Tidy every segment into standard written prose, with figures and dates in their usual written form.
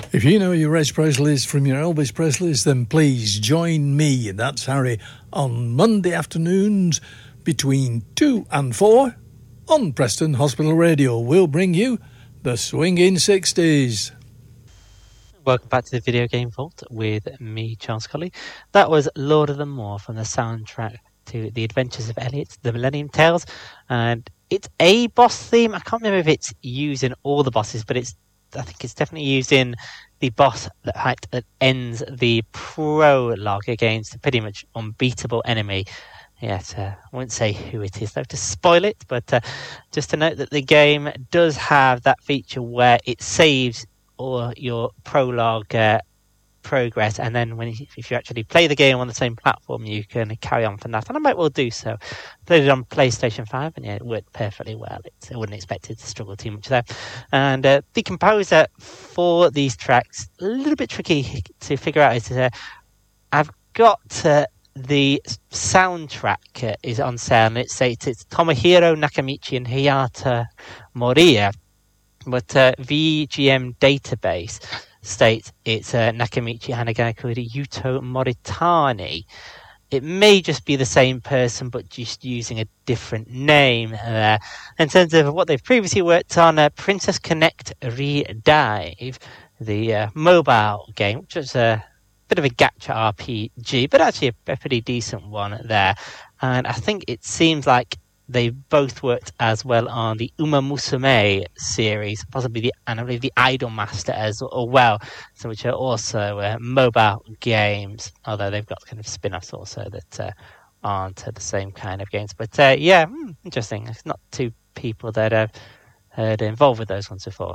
If you know your Reg Presleys from your Elvis Presleys, then please join me, and that's Harry, on Monday afternoons between 2 and 4 on Preston Hospital Radio. We'll bring you the Swinging 60s. Welcome back to the Video Game Vault with me, Charles Colley. That was Lord of the Moor from the soundtrack to The Adventures of Elliot, The Millennium Tales. And it's a boss theme. I can't remember if it's used in all the bosses, but I think it's definitely used in the boss that ends the prologue against a pretty much unbeatable enemy. Yes, I won't say who it is though to spoil it, but just to note that the game does have that feature where it saves all your prologue progress, and then if you actually play the game on the same platform, you can carry on from that. And I might well do so. Played it on PlayStation 5, and yeah, it worked perfectly well. I wouldn't expect it to struggle too much there. And the composer for these tracks, a little bit tricky to figure out, is I've got the soundtrack is on sale, and it's Tomohiro Nakamichi and Hayata Moriya, but VGM database states it's Nakamichi Hanagakuri Yuto Moritani. It may just be the same person, but just using a different name there. In terms of what they've previously worked on, Princess Connect Redive, the mobile game, which was a bit of a gacha RPG, but actually a pretty decent one there. And I think it seems like they both worked as well on the Uma Musume series, possibly the Idol Master as well, so which are also mobile games, although they've got kind of spin-offs also that aren't the same kind of games. But interesting. It's not two people that have heard involved with those ones before.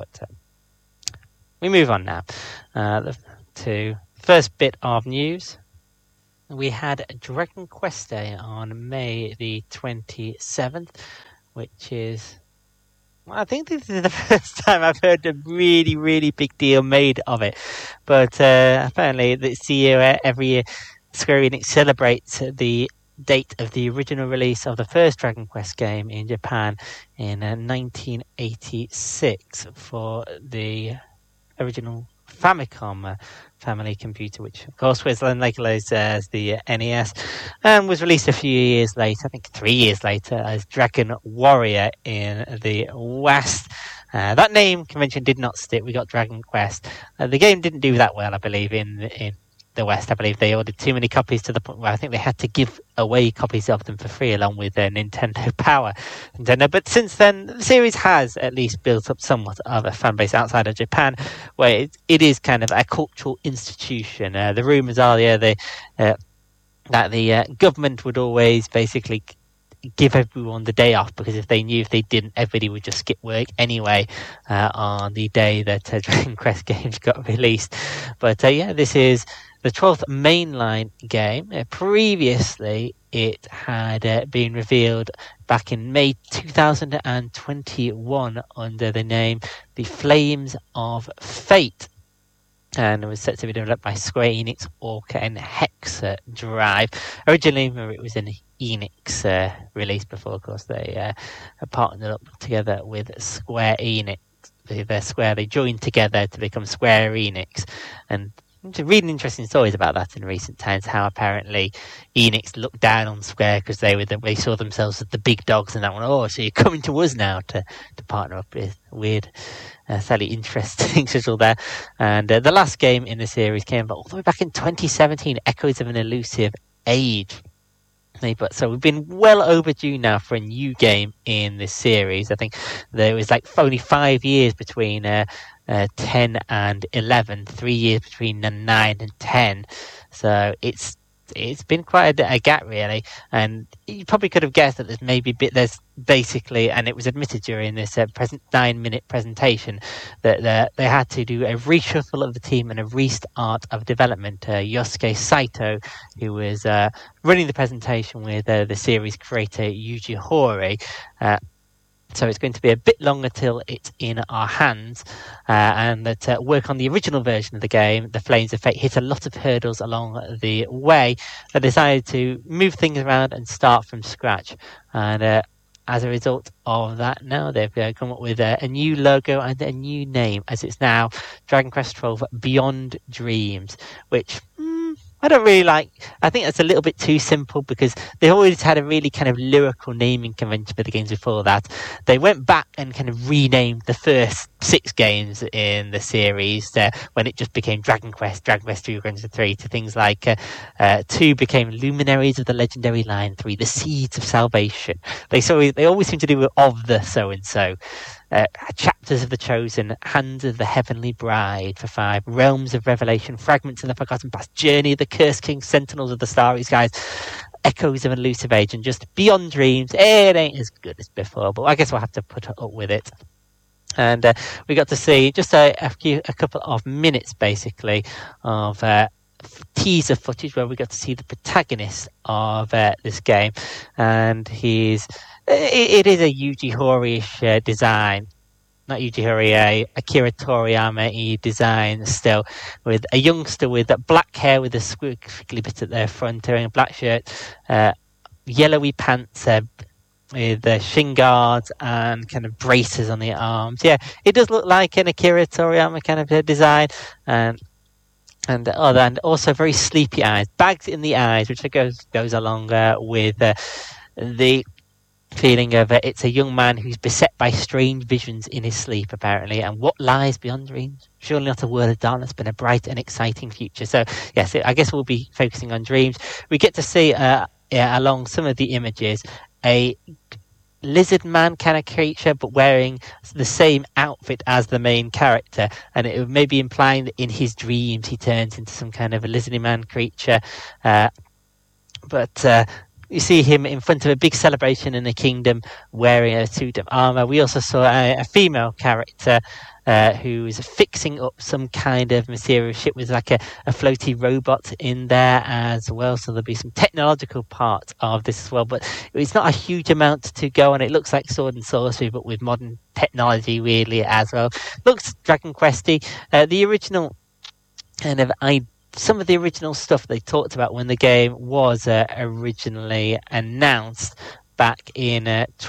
We move on now to first bit of news. We had Dragon Quest Day on May the 27th, which is, I think this is the first time I've heard a really, really big deal made of it. But apparently this year, every year, Square Enix celebrates the date of the original release of the first Dragon Quest game in Japan in 1986 for the original Famicom family computer, which of course was then later as the NES, and was released a few years later, I think 3 years later, as Dragon Warrior in the West. That name convention did not stick. We got Dragon Quest. The game didn't do that well, I believe, in the West. I believe they ordered too many copies to the point where I think they had to give away copies of them for free along with their Nintendo Power. But since then, the series has at least built up somewhat of a fan base outside of Japan, where it is kind of a cultural institution. The rumours are that the government would always basically give everyone the day off, because if they didn't, everybody would just skip work anyway on the day that Dragon Quest games got released. But this is the 12th mainline game. Previously, it had been revealed back in May 2021 under the name The Flames of Fate, and it was set to be developed by Square Enix, Orca, and Hexa Drive. Originally, remember, it was an Enix release before, of course, they partnered up together with Square Enix. They joined together to become Square Enix, and reading interesting stories about that in recent times, how apparently Enix looked down on Square because they saw themselves as the big dogs, and that one, so you're coming to us now to partner up with weird, fairly interesting schedule there. And the last game in the series came all the way back in 2017, Echoes of an Elusive Age. So we've been well overdue now for a new game in this series. I think there was only 5 years between 10 and 11, 3 years between 9 and 10. So it's been quite a gap, really. And you probably could have guessed that there's basically, and it was admitted during this 9-minute presentation, that they had to do a reshuffle of the team and a restart of development. Yosuke Saito, who was running the presentation with the series creator Yuji Horii, so it's going to be a bit longer till it's in our hands, and that work on the original version of the game, The Flames of Fate, hit a lot of hurdles along the way. They decided to move things around and start from scratch. And as a result of that, now they've come up with a new logo and a new name, as it's now Dragon Quest XII Beyond Dreams, which I don't really like. I think that's a little bit too simple, because they always had a really kind of lyrical naming convention for the games before that. They went back and kind of renamed the first 6 games in the series when it just became Dragon Quest 2, Dragon Quest 3, to things like 2 became Luminaries of the Legendary Line, 3 The Seeds of Salvation. They always seem to do of the so-and-so. Chapters of the Chosen, Hands of the Heavenly Bride for 5, Realms of Revelation, Fragments of the Forgotten Past, Journey of the Cursed King, Sentinels of the Starry Skies, Echoes of an Elusive Age, and just Beyond Dreams. It ain't as good as before, but I guess we'll have to put up with it. And we got to see just a couple of minutes, basically, of teaser footage where we got to see the protagonist of this game, and it is a Yuji Horii-ish design. Not Yuji Horii, Akira Toriyama design still, with a youngster with black hair with a squiggly bit at their front, wearing a black shirt, yellowy pants with shin guards and kind of braces on the arms. Yeah, it does look like an Akira Toriyama kind of design, and also very sleepy eyes, bags in the eyes, which goes along with the feeling of it's a young man who's beset by strange visions in his sleep, apparently, and what lies beyond dreams? Surely not a world of darkness, but a bright and exciting future. So, yes, I guess we'll be focusing on dreams. We get to see, along some of the images, a lizard man kind of creature, but wearing the same outfit as the main character, and it may be implying that in his dreams he turns into some kind of a lizardy man creature. But you see him in front of a big celebration in the kingdom wearing a suit of armor. We also saw a female character who is fixing up some kind of mysterious ship with like a floaty robot in there as well. So there'll be some technological part of this as well, but it's not a huge amount to go on. It looks like Sword and Sorcery, but with modern technology really as well. Looks Dragon Questy. The original kind of some of the original stuff they talked about when the game was originally announced back in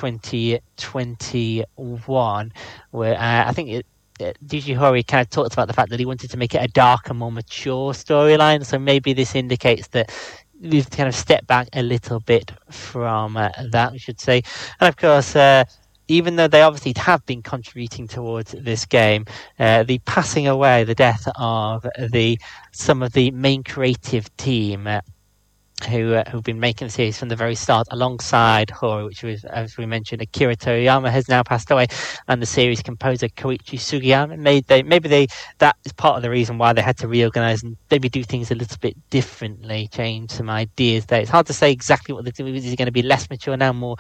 2021, where I think Yuji Horii kind of talked about the fact that he wanted to make it a darker, more mature storyline. So maybe this indicates that we've kind of stepped back a little bit from that, we should say. And of course, even though they obviously have been contributing towards this game, the passing away, the death of some of the main creative team who've been making the series from the very start, alongside Horii, which was, as we mentioned, Akira Toriyama has now passed away, and the series composer Koichi Sugiyama. That is part of the reason why they had to reorganize and maybe do things a little bit differently, change some ideas there. It's hard to say exactly what is it going to be less mature now, more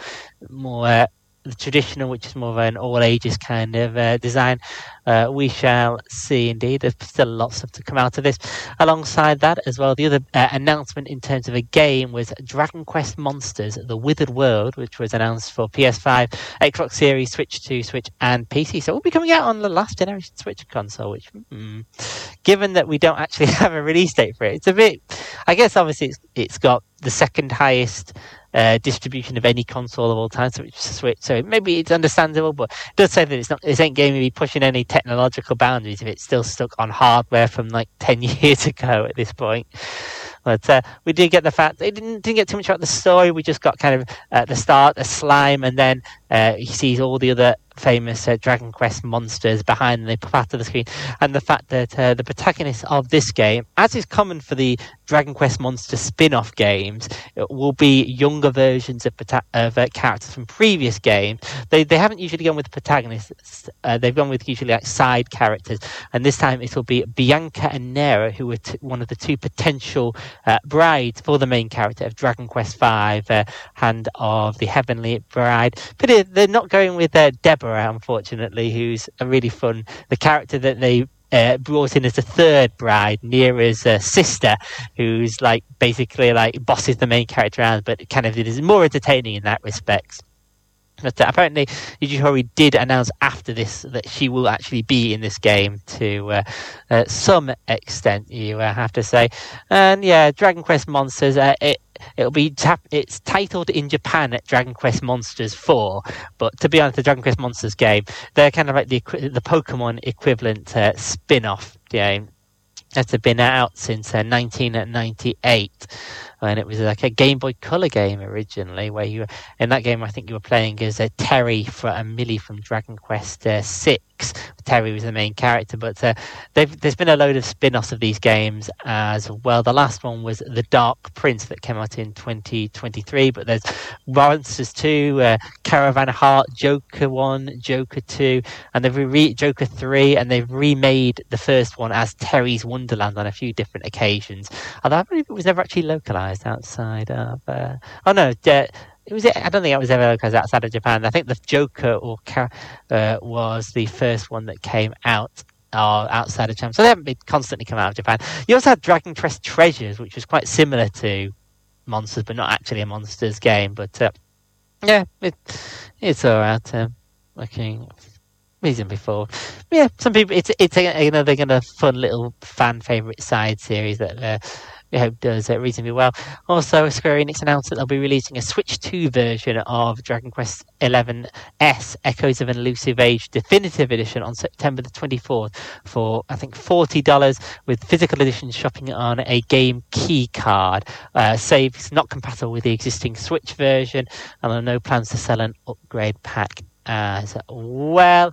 the traditional, which is more of an all ages kind of design. We shall see indeed. There's still a lot of stuff to come out of this. Alongside that as well, the other announcement in terms of a game was Dragon Quest Monsters The Withered World, which was announced for PS5, Xbox Series, Switch 2, Switch and PC. So it will be coming out on the last generation Switch console, which given that we don't actually have a release date for it, it's a bit, I guess obviously it's got the second highest distribution of any console of all time, Switch. So maybe it's understandable, but it does say that this ain't going to be pushing any technological boundaries if it's still stuck on hardware from like 10 years ago at this point. But we did get the fact they didn't get too much about the story. We just got kind of at the start a slime, and then he sees all the other famous Dragon Quest monsters behind the part of the screen, and the fact that the protagonist of this game, as is common for the Dragon Quest Monster spin-off games, will be younger versions of characters from previous games. They haven't usually gone with protagonists. They've gone with usually like side characters, and this time it will be Bianca and Nera, who are one of the two potential brides for the main character of Dragon Quest V, Hand of the Heavenly Bride. But they're not going with Deborah, unfortunately, who's a really fun, the character that they brought in as the third bride, Nera's sister, who's like basically like bosses the main character around, but kind of is more entertaining in that respect. But apparently Yuji Horii did announce after this that she will actually be in this game to some extent, you have to say. And yeah, Dragon Quest Monsters, it's titled in Japan Dragon Quest Monsters 4, but to be honest, the Dragon Quest Monsters game, they're kind of like the Pokemon equivalent spin-off game. That's been out since 1998, and it was like a Game Boy Color game originally, where in that game I think you were playing as Terry and Millie from Dragon Quest 6. Terry was the main character, but there's been a load of spin-offs of these games as well. The last one was The Dark Prince that came out in 2023, but there's Monsters 2, Caravan Heart, Joker 1, Joker 2, and they've Joker 3, and they've remade the first one as Terry's Wonderland on a few different occasions. Although I believe it was never actually localized outside of... I don't think it was ever localized outside of Japan. I think the Joker was the first one that came out outside of Japan. So they haven't been constantly come out of Japan. You also had Dragon Quest Treasures, which was quite similar to Monsters, but not actually a Monsters game. But it's all right. Looking reason before. Yeah, some people. It's another kind of fun little fan favorite side series that we hope does reasonably well. Also, Square Enix announced that they'll be releasing a Switch 2 version of Dragon Quest XI Echoes of an Elusive Age Definitive Edition on September the 24th for, I think, $40 with physical edition shopping on a game key card. Saves not compatible with the existing Switch version, and there are no plans to sell an upgrade pack as well.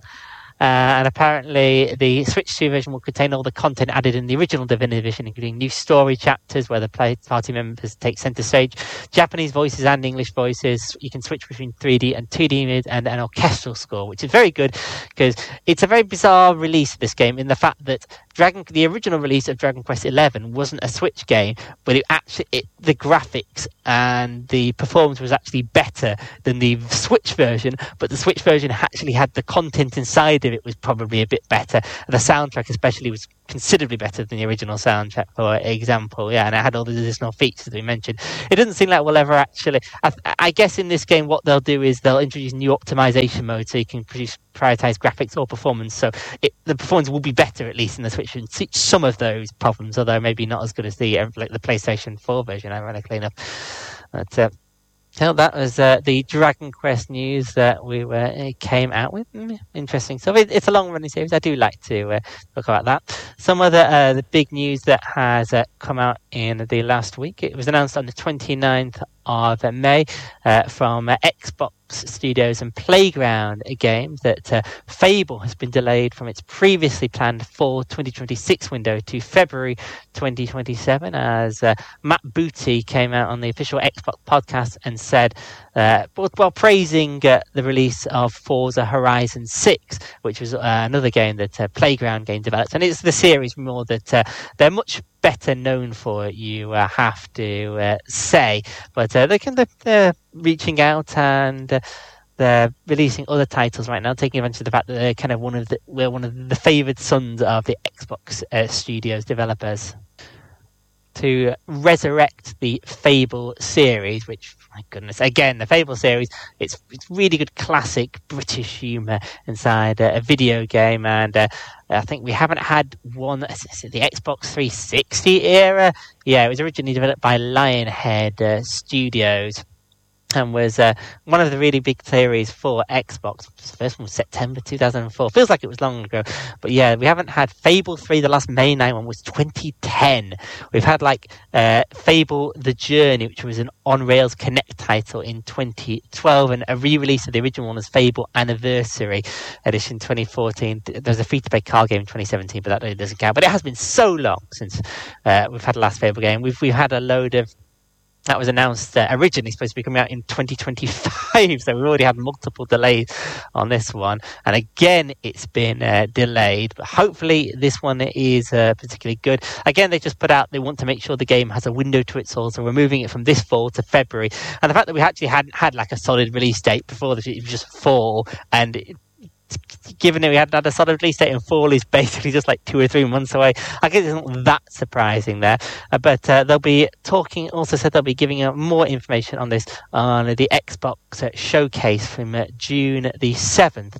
And apparently the Switch 2 version will contain all the content added in the original Definitive Edition, including new story chapters where the party members take center stage, Japanese voices and English voices. You can switch between 3D and 2D mode, and an orchestral score, which is very good because it's a very bizarre release of this game in the fact that the original release of Dragon Quest XI wasn't a Switch game, but the graphics and the performance was actually better than the Switch version, but the Switch version actually had the content inside of it was probably a bit better. The soundtrack especially was considerably better than the original soundtrack, for example. Yeah, and it had all the additional features that we mentioned. It doesn't seem like we'll ever actually... I guess in this game what they'll do is they'll introduce new optimization modes so you can prioritize graphics or performance, so the performance will be better at least in the Switch and see some of those problems, although maybe not as good as the PlayStation 4 version, ironically enough. But that was the Dragon Quest news that we came out with. Interesting. So it's a long-running series. I do like to talk about that. Some other the big news that has come out in the last week. It was announced on the 29th of May from Xbox Studios and Playground Games that Fable has been delayed from its previously planned fall 2026 window to February 2027, as Matt Booty came out on the official Xbox podcast and said, while praising the release of Forza Horizon 6, which was another game that Playground Game developed, and it's the series more that they're much better known for, you have to say, but they're reaching out and they're releasing other titles right now, taking advantage of the fact that they're kind of one of the favoured sons of the Xbox Studios developers, to resurrect the Fable series, which, my goodness, again, the Fable series, it's really good classic British humour inside a video game, and I think we haven't had one, is it the Xbox 360 era? Yeah, it was originally developed by Lionhead Studios, and was one of the really big series for Xbox. The first one was September 2004. Feels like it was long ago. But yeah, we haven't had Fable 3. The last mainline one was 2010. We've had Fable The Journey, which was an on-rails Connect title in 2012, and a re-release of the original one as Fable Anniversary Edition 2014. There's a free-to-play card game in 2017, but that really doesn't count. But it has been so long since we've had the last Fable game. We've had a load of... That was announced originally supposed to be coming out in 2025, so we've already had multiple delays on this one. And again, it's been delayed, but hopefully this one is particularly good. Again, they just put out, they want to make sure the game has a window to its soul, so we're moving it from this fall to February. And the fact that we actually hadn't had a solid release date before this, it was just fall, and given that we hadn't had a solid release date, and fall is basically just 2 or 3 months away, I guess it's not that surprising there. But they'll be talking, also said they'll be giving out more information on this on the Xbox showcase from June the 7th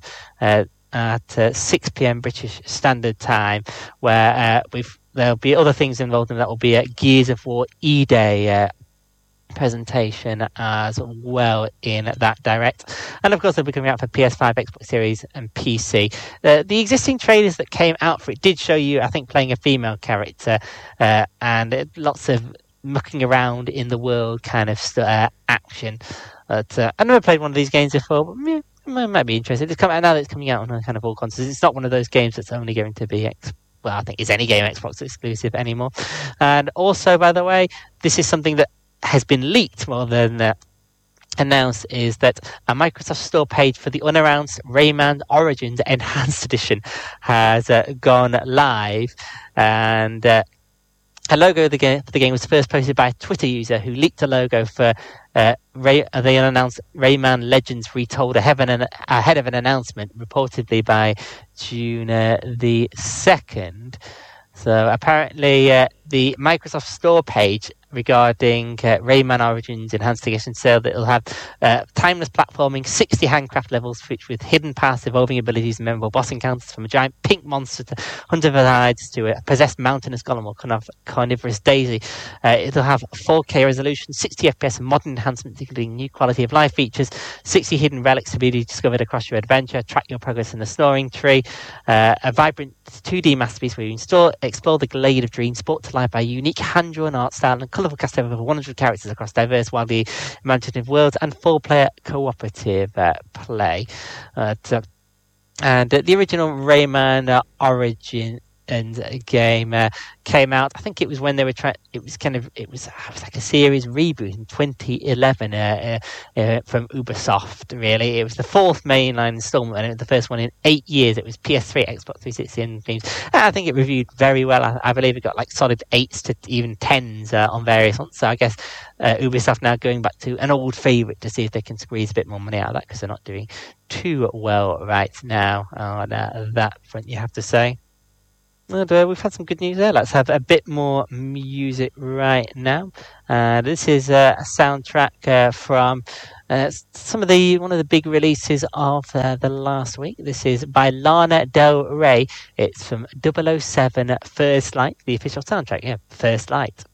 at 6 p.m. British Standard Time, where there'll be other things involved in that. Will be Gears of War E-Day presentation as well in that direct. And of course they'll be coming out for PS5, Xbox Series and PC. The existing trailers that came out for it did show you, I think, playing a female character and lots of mucking around in the world kind of action. But I've never played one of these games before, but I might be interested. It's coming out now that it's coming out on kind of all consoles. It's not one of those games that's only going to be I think it's any game Xbox exclusive anymore. And also, by the way, this is something that has been leaked more than announced, is that a Microsoft Store page for the unannounced Rayman Origins Enhanced Edition has gone live, and a logo for the game was first posted by a Twitter user who leaked a logo for the unannounced Rayman Legends Retold ahead of an announcement, reportedly by June the 2nd. So apparently the Microsoft Store page regarding Rayman Origins Enhanced Edition sale that it'll have timeless platforming, 60 handcraft levels with hidden paths, evolving abilities, and memorable boss encounters, from a giant pink monster to hunter varieties to a possessed mountainous golem or carnivorous daisy. It'll have 4K resolution, 60 FPS, and modern enhancements including new quality of life features, 60 hidden relics to be discovered across your adventure, track your progress in the snoring tree, a vibrant 2D masterpiece where you explore the Glade of Dreams, brought to life by a unique hand-drawn art style and colourful cast of over 100 characters across diverse, wildly imaginative worlds and 4-player cooperative play. And the original Rayman Origin game came out, I think it was when they were it was like a series reboot in 2011 from Ubisoft. Really, it was the 4th mainline installment and the first one in 8 years. It was PS3, Xbox 360 and games. I think it reviewed very well. I believe it got like solid 8s to even 10s on various ones. So I guess Ubisoft now going back to an old favourite to see if they can squeeze a bit more money out of that, because they're not doing too well right now on that front, you have to say. And we've had some good news there. Let's have a bit more music right now. This is a soundtrack from one of the big releases of the last week. This is by Lana Del Rey. It's from 007 First Light, the official soundtrack. Yeah, First Light.